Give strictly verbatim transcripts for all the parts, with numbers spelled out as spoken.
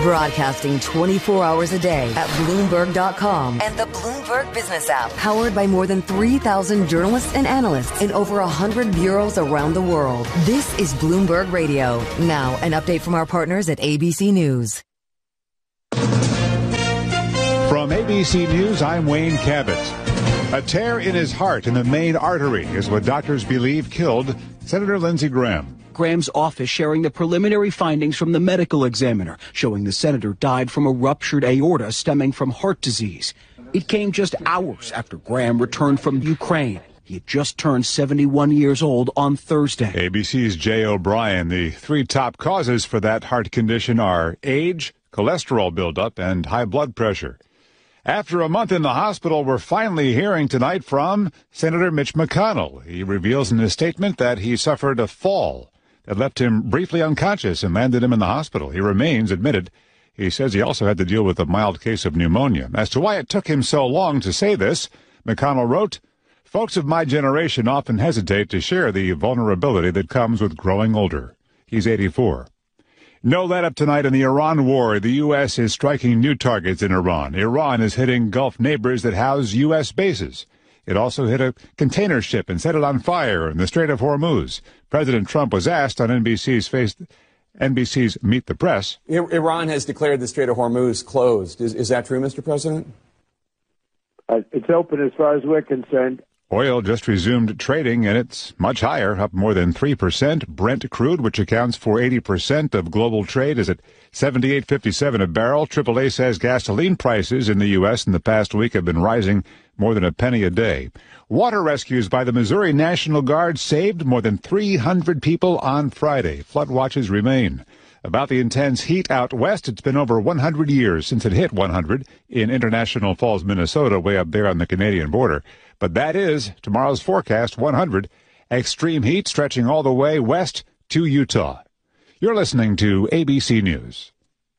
Broadcasting twenty-four hours a day at Bloomberg dot com and the Bloomberg Business app. Powered by more than three thousand journalists and analysts in over one hundred bureaus around the world. This is Bloomberg Radio. Now, an update from our partners at A B C News. From A B C News, I'm Wayne Cabot. A tear in his heart in the main artery is what doctors believe killed Senator Lindsey Graham. Graham's office sharing the preliminary findings from the medical examiner, showing the senator died from a ruptured aorta stemming from heart disease. It came just hours after Graham returned from Ukraine. He had just turned seventy-one years old on Thursday. A B C's Jay O'Brien. The three top causes for that heart condition are age, cholesterol buildup, and high blood pressure. After a month in the hospital, we're finally hearing tonight from Senator Mitch McConnell. He reveals in his statement that he suffered a fall that left him briefly unconscious and landed him in the hospital. He remains admitted. He says he also had to deal with a mild case of pneumonia. As to why it took him so long to say this, McConnell wrote, "Folks of my generation often hesitate to share the vulnerability that comes with growing older." He's eighty-four. No let-up tonight in the Iran war. The U S is striking new targets in Iran. Iran is hitting Gulf neighbors that house U S bases. It also hit a container ship and set it on fire in the Strait of Hormuz. President Trump was asked on N B C's face, N B C's Meet the Press. Iran has declared the Strait of Hormuz closed. Is, is that true, Mister President? Uh, it's open as far as we're concerned. Oil just resumed trading, and it's much higher, up more than three percent. Brent crude, which accounts for eighty percent of global trade, is at seventy-eight fifty-seven a barrel. triple A says gasoline prices in the U S in the past week have been rising more than a penny a day. Water rescues by the Missouri National Guard saved more than three hundred people on Friday. Flood watches remain. About the intense heat out west, it's been over one hundred years since it hit one hundred in International Falls, Minnesota, way up there on the Canadian border. But that is tomorrow's forecast, one hundred. Extreme heat stretching all the way west to Utah. You're listening to A B C News.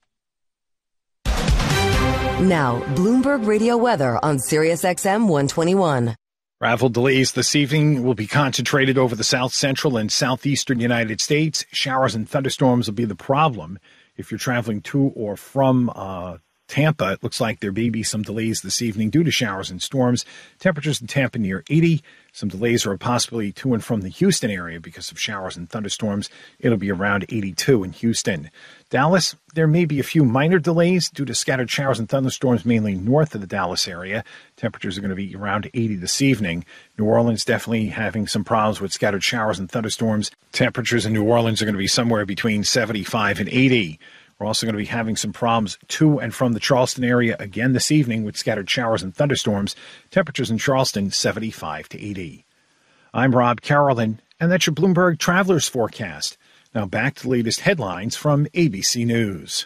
Now, Bloomberg Radio weather on Sirius X M one twenty-one. Travel delays this evening will be concentrated over the south central and southeastern United States. Showers and thunderstorms will be the problem if you're traveling to or from uh, Tampa. It looks like there may be some delays this evening due to showers and storms. Temperatures in Tampa near eighty. Some delays are possibly to and from the Houston area because of showers and thunderstorms. It'll be around eighty-two in Houston. Dallas, there may be a few minor delays due to scattered showers and thunderstorms mainly north of the Dallas area. Temperatures are going to be around eighty this evening. New Orleans definitely having some problems with scattered showers and thunderstorms. Temperatures in New Orleans are going to be somewhere between seventy-five and eighty. We're also going to be having some problems to and from the Charleston area again this evening with scattered showers and thunderstorms. Temperatures in Charleston, seventy-five to eighty. I'm Rob Carolyn, and that's your Bloomberg Travelers Forecast. Now back to the latest headlines from A B C News.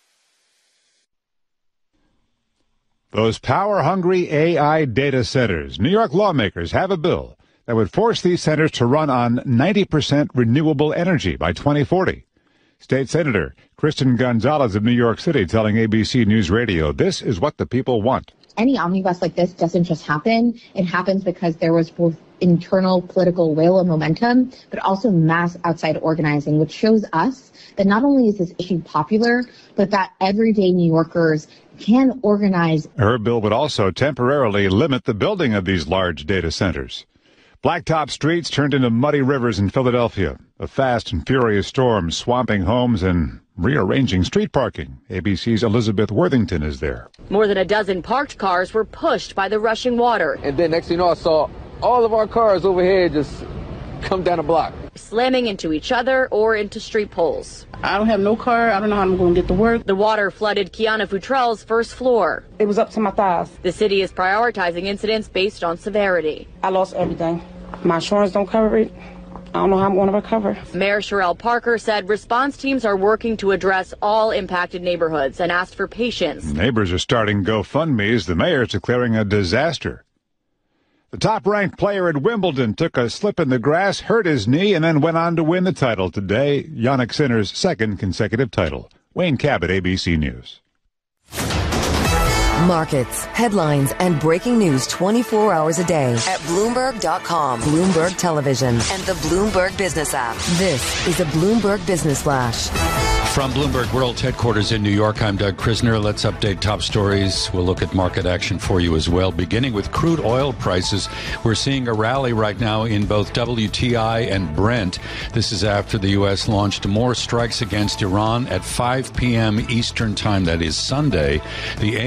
Those power-hungry A I data centers. New York lawmakers have a bill that would force these centers to run on ninety percent renewable energy by twenty forty. State Senator Kristen Gonzalez of New York City telling A B C News Radio, this is what the people want. Any omnibus like this doesn't just happen. It happens because there was both internal political will and momentum, but also mass outside organizing, which shows us that not only is this issue popular, but that everyday New Yorkers can organize. Her bill would also temporarily limit the building of these large data centers. Blacktop streets turned into muddy rivers in Philadelphia. A fast and furious storm swamping homes and rearranging street parking. A B C's Elizabeth Worthington is there. More than a dozen parked cars were pushed by the rushing water. And then next thing you know, I saw all of our cars over here just come down a block, slamming into each other or into street poles. I don't have no car. I don't know how I'm going to get to work. The water flooded Kiana Futrell's first floor. It was up to my thighs. The city is prioritizing incidents based on severity. I lost everything. My insurance don't cover it. I don't know how I'm going to recover. Mayor Sherelle Parker said response teams are working to address all impacted neighborhoods and asked for patience. Neighbors are starting GoFundMes. The mayor is declaring a disaster. The top-ranked player at Wimbledon took a slip in the grass, hurt his knee, and then went on to win the title today. Jannik Sinner's second consecutive title. Wayne Cabot, A B C News. Markets, headlines, and breaking news twenty-four hours a day at Bloomberg dot com, Bloomberg Television, and the Bloomberg Business app. This is a Bloomberg Business Flash. From Bloomberg World Headquarters in New York, I'm Doug Krisner. Let's update top stories. We'll look at market action for you as well. Beginning with crude oil prices, we're seeing a rally right now in both W T I and Brent. This is after the U S launched more strikes against Iran at five p.m. Eastern Time, that is Sunday. The